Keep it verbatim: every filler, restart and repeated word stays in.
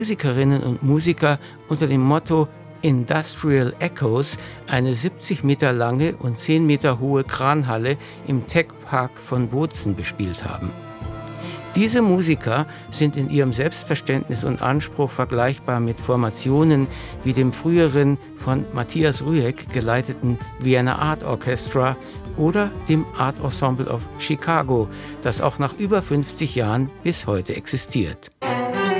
Musikerinnen und Musiker unter dem Motto Industrial Echoes eine siebzig Meter lange und zehn Meter hohe Kranhalle im Tech-Park von Bozen bespielt haben. Diese Musiker sind in ihrem Selbstverständnis und Anspruch vergleichbar mit Formationen wie dem früheren von Matthias Rüegg geleiteten Vienna Art Orchestra oder dem Art Ensemble of Chicago, das auch nach über fünfzig Jahren bis heute existiert.